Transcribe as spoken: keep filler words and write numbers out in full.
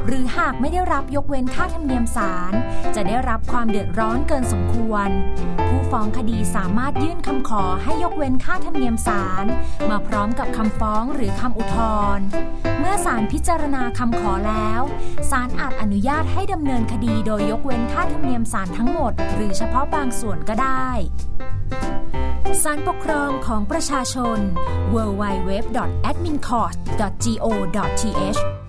หรือหากไม่ได้รับยกเว้นค่าธรรมเนียมศาลจะได้รับความเดือดร้อนเกินสมควรผู้ฟ้องคดีสามารถยื่นคำขอให้ยกเว้นค่าธรรมเนียมศาลมาพร้อมกับคำฟ้องหรือคำอุทธรณ์เมื่อศาลพิจารณาคำขอแล้วศาลอาจอนุญาตให้ดำเนินคดีโดยยกเว้นค่าธรรมเนียมศาลทั้งหมดหรือเฉพาะบางส่วนก็ได้ศาลปกครองของประชาชน ดับเบิลยู ดับเบิลยู ดับเบิลยู ดอท แอดมินคอร์ท ดอท โก ดอท ที เอช